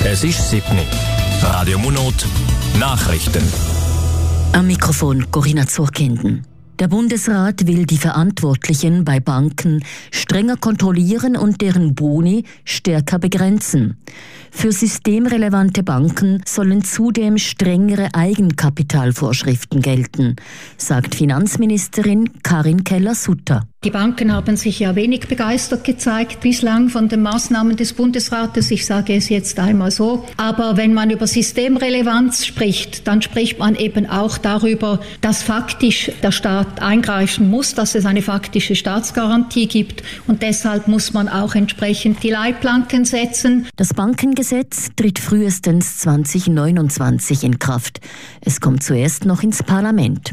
Es ist 7 Uhr. Radio Munot, Nachrichten. Am Mikrofon Corinna Zurkenden. Der Bundesrat will die Verantwortlichen bei Banken strenger kontrollieren und deren Boni stärker begrenzen. Für systemrelevante Banken sollen zudem strengere Eigenkapitalvorschriften gelten, sagt Finanzministerin Karin Keller-Sutter. Die Banken haben sich ja wenig begeistert gezeigt bislang von den Maßnahmen des Bundesrates. Ich sage es jetzt einmal so. Aber wenn man über Systemrelevanz spricht, dann spricht man eben auch darüber, dass faktisch der Staat eingreifen muss, dass es eine faktische Staatsgarantie gibt. Und deshalb muss man auch entsprechend die Leitplanken setzen. Das Bankengesetz tritt frühestens 2029 in Kraft. Es kommt zuerst noch ins Parlament.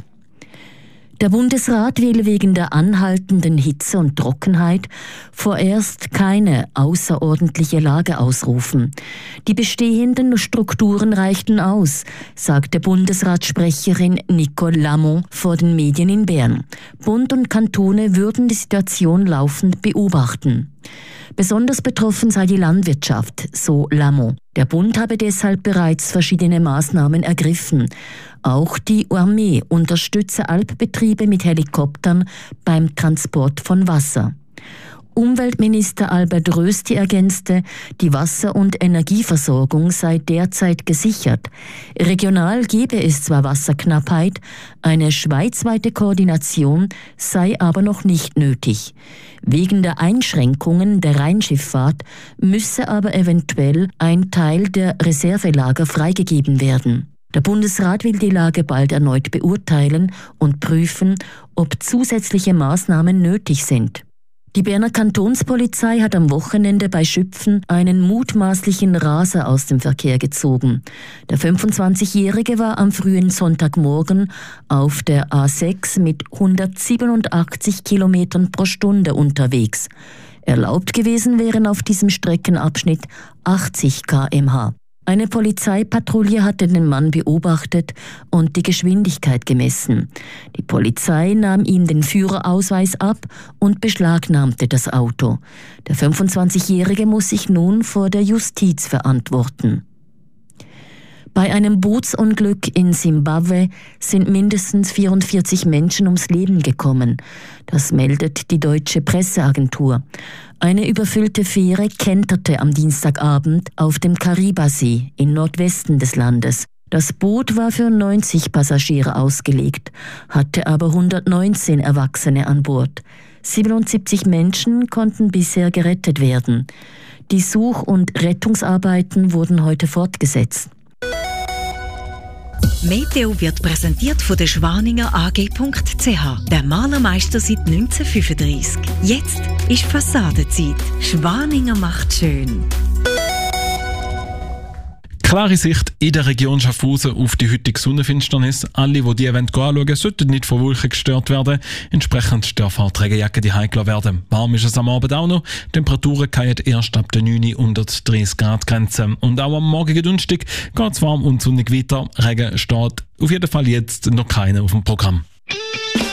Der Bundesrat will wegen der anhaltenden Hitze und Trockenheit vorerst keine außerordentliche Lage ausrufen. Die bestehenden Strukturen reichten aus, sagte Bundesratssprecherin Nicole Lamont vor den Medien in Bern. Bund und Kantone würden die Situation laufend beobachten. Besonders betroffen sei die Landwirtschaft, so Lamont. Der Bund habe deshalb bereits verschiedene Maßnahmen ergriffen. Auch die Armee unterstütze Alpbetriebe mit Helikoptern beim Transport von Wasser. Umweltminister Albert Rösti ergänzte, die Wasser- und Energieversorgung sei derzeit gesichert. Regional gebe es zwar Wasserknappheit, eine schweizweite Koordination sei aber noch nicht nötig. Wegen der Einschränkungen der Rheinschifffahrt müsse aber eventuell ein Teil der Reservelager freigegeben werden. Der Bundesrat will die Lage bald erneut beurteilen und prüfen, ob zusätzliche Maßnahmen nötig sind. Die Berner Kantonspolizei hat am Wochenende bei Schüpfen einen mutmaßlichen Raser aus dem Verkehr gezogen. Der 25-Jährige war am frühen Sonntagmorgen auf der A6 mit 187 Kilometern pro Stunde unterwegs. Erlaubt gewesen wären auf diesem Streckenabschnitt 80 km/h. Eine Polizeipatrouille hatte den Mann beobachtet und die Geschwindigkeit gemessen. Die Polizei nahm ihm den Führerausweis ab und beschlagnahmte das Auto. Der 25-Jährige muss sich nun vor der Justiz verantworten. Bei einem Bootsunglück in Simbabwe sind mindestens 44 Menschen ums Leben gekommen. Das meldet die deutsche Presseagentur. Eine überfüllte Fähre kenterte am Dienstagabend auf dem Karibasee im Nordwesten des Landes. Das Boot war für 90 Passagiere ausgelegt, hatte aber 119 Erwachsene an Bord. 77 Menschen konnten bisher gerettet werden. Die Such- und Rettungsarbeiten wurden heute fortgesetzt. Meteo wird präsentiert von der Schwaninger AG.ch, der Malermeister seit 1935. Jetzt ist Fassadenzeit. Schwaninger macht schön. Klare Sicht in der Region Schaffhausen auf die heutige Sonnenfinsternis. Alle, die die Event anschauen, sollten nicht von Wolken gestört werden. Entsprechend dürfen auch Trägerjacken die heikler werden. Warm ist es am Abend auch noch. Temperaturen fallen erst ab der 9 unter die 30 Grad Grenze. Und auch am morgigen Donnerstag geht es warm und sonnig weiter. Regen steht auf jeden Fall jetzt noch keiner auf dem Programm.